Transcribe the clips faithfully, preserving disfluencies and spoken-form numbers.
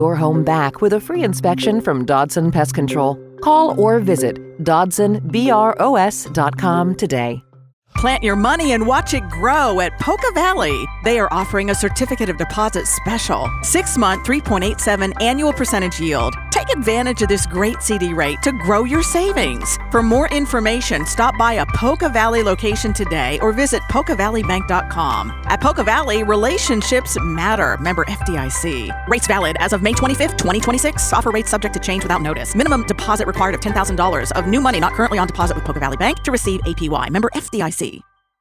your home back with a free inspection from Dodson Pest Control. Call or visit Dodson Bros dot com today. Plant your money and watch it grow at Poca Valley. They are offering a certificate of deposit special. Six-month, three point eight seven annual percentage yield. Take advantage of this great C D rate to grow your savings. For more information, stop by a Poca Valley location today or visit poca valley bank dot com. At Poca Valley, relationships matter. Member F D I C. Rates valid as of May twenty-fifth, twenty twenty-six. Offer rates subject to change without notice. Minimum deposit required of ten thousand dollars of new money not currently on deposit with Poca Valley Bank to receive A P Y. Member F D I C.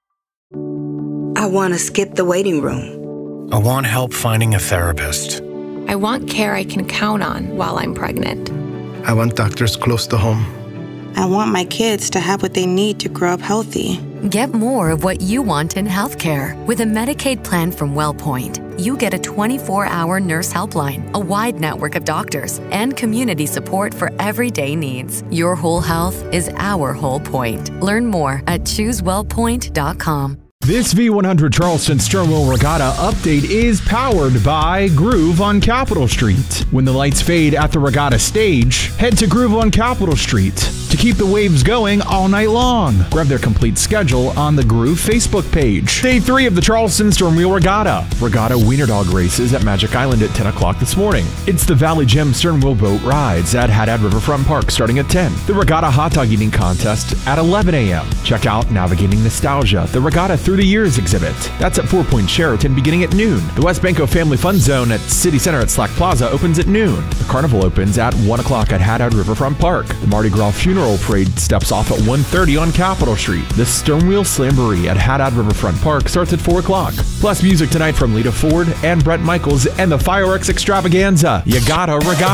I want to skip the waiting room. I want help finding a therapist. I want care I can count on while I'm pregnant. I want doctors close to home. I want my kids to have what they need to grow up healthy. Get more of what you want in healthcare. With a Medicaid plan from WellPoint, you get a twenty-four hour nurse helpline, a wide network of doctors, and community support for everyday needs. Your whole health is our whole point. Learn more at choose wellpoint dot com. This V one hundred Charleston Stern Wheel Regatta update is powered by Groove on Capitol Street. When the lights fade at the regatta stage, head to Groove on Capitol Street to keep the waves going all night long. Grab their complete schedule on the Groove Facebook page. Day three of the Charleston Stern Wheel Regatta. Regatta Wiener Dog races at Magic Island at ten o'clock this morning. It's the Valley Gem Stern Wheel Boat rides at Haddad Riverfront Park starting at ten. The Regatta Hot Dog Eating Contest at eleven a m Check out Navigating Nostalgia, the Regatta Through the Years exhibit. That's at Four Point Sheraton beginning at noon. The West Banco Family Fun Zone at City Center at Slack Plaza opens at noon. The Carnival opens at one o'clock at Haddad Riverfront Park. The Mardi Gras Funeral Parade steps off at one thirty on Capitol Street. The Stern Wheel Slamboree at Haddad Riverfront Park starts at four o'clock. Plus music tonight from Lita Ford and Brett Michaels and the Fireworks Extravaganza. You gotta regatta.